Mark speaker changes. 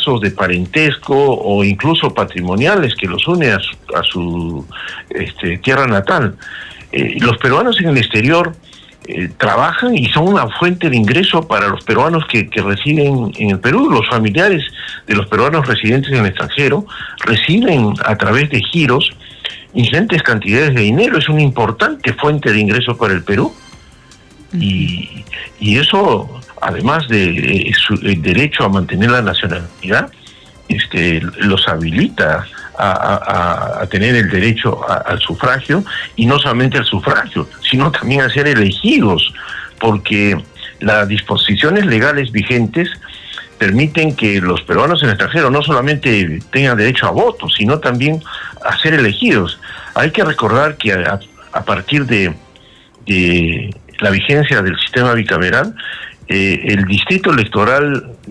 Speaker 1: lazos de parentesco o incluso patrimoniales que los une a su tierra natal. Los peruanos en el exterior trabajan y son una fuente de ingreso para los peruanos que residen en el Perú. Los familiares de los peruanos residentes en el extranjero reciben a través de giros ingentes cantidades de dinero. Es una importante fuente de ingresos para el Perú. Y eso, además de el derecho a mantener la nacionalidad, los habilita a tener el derecho al sufragio, y no solamente al sufragio, sino también a ser elegidos, porque las disposiciones legales vigentes permiten que los peruanos en el extranjero no solamente tengan derecho a voto, sino también a ser elegidos. Hay que recordar que a partir de la vigencia del sistema bicameral, el distrito electoral